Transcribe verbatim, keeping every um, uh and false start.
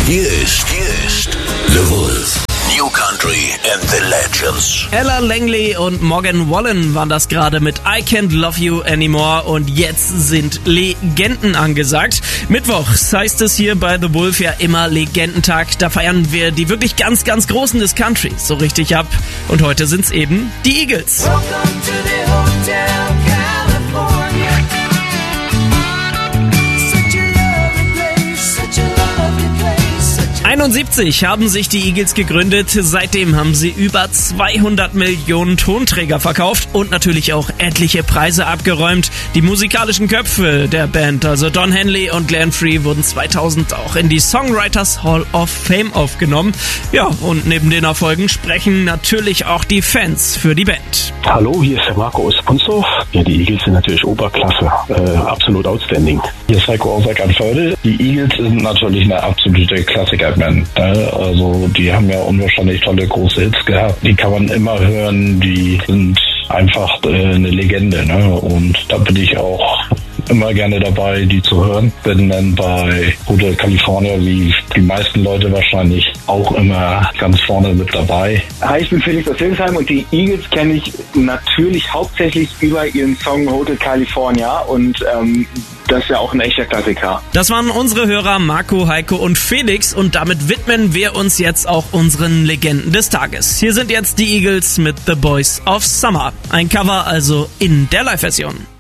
Hier ist, hier ist The Wolf. New Country and the Legends. Ella Langley und Morgan Wallen waren das gerade mit I Can't Love You Anymore und jetzt sind Legenden angesagt. Mittwochs heißt es hier bei The Wolf ja immer Legendentag. Da feiern wir die wirklich ganz, ganz Großen des Country so richtig ab. Und heute sind's eben die Eagles. Welcome to the Hotel California. Such a lovely place, such a lovely place, such a einundsiebzig haben sich die Eagles gegründet. Seitdem haben sie über zweihundert Millionen Tonträger verkauft und natürlich auch etliche Preise abgeräumt. Die musikalischen Köpfe der Band, also Don Henley und Glenn Frey, wurden zweitausend auch in die Songwriters Hall of Fame aufgenommen. Ja, und neben den Erfolgen sprechen natürlich auch die Fans für die Band. Hallo, hier ist der Marco aus Ponsdorf. Ja, die Eagles sind natürlich Oberklasse, äh, absolut outstanding. Hier ist Heiko aus Eckernförde. Die Eagles sind natürlich eine absolute Klassikerband. Ne? Also die haben ja unwahrscheinlich tolle große Hits gehabt. Die kann man immer hören, die sind einfach äh, eine Legende. Ne? Und da bin ich auch immer gerne dabei, die zu hören. Bin dann bei Hotel California, wie die meisten Leute wahrscheinlich, auch immer ganz vorne mit dabei. Hi, ich bin Felix aus Hildesheim und die Eagles kenne ich natürlich hauptsächlich über ihren Song Hotel California und ähm, das ist ja auch ein echter Klassiker. Das waren unsere Hörer Marco, Heiko und Felix und damit widmen wir uns jetzt auch unseren Legenden des Tages. Hier sind jetzt die Eagles mit The Boys of Summer. Ein Cover also in der Live-Version.